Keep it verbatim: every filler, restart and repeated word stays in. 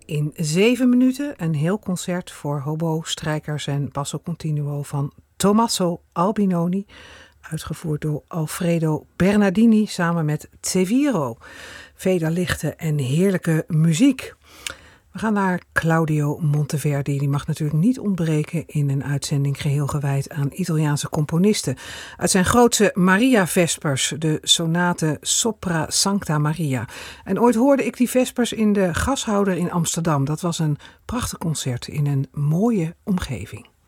in zeven minuten een heel concert voor hobo, strijkers en basso continuo van Tommaso Albinoni, uitgevoerd door Alfredo Bernardini samen met Zeviro. Vele lichte en heerlijke muziek. We gaan naar Claudio Monteverdi. Die mag natuurlijk niet ontbreken in een uitzending geheel gewijd aan Italiaanse componisten. Uit zijn grootste Maria Vespers, de sonate Sopra Sancta Maria. En ooit hoorde ik die Vespers in de Gashouder in Amsterdam. Dat was een prachtig concert in een mooie omgeving.